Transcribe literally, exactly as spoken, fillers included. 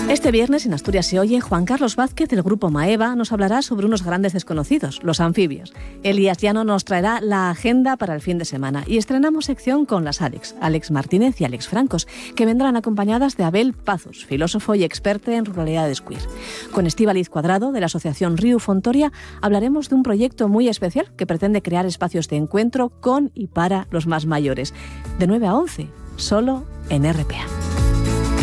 Este viernes en Asturias se oye, Juan Carlos Vázquez del grupo Maeva nos hablará sobre unos grandes desconocidos, los anfibios. Elías Llano nos traerá la agenda para el fin de semana y estrenamos sección con las Alex, Alex Martínez y Alex Francos, que vendrán acompañadas de Abel Pazos, filósofo y experto en ruralidades queer. Con Estíbaliz Cuadrado de la asociación Riu Fontoria hablaremos de un proyecto muy especial que pretende crear espacios de encuentro con y para los más mayores. De nueve a once, solo en R P A.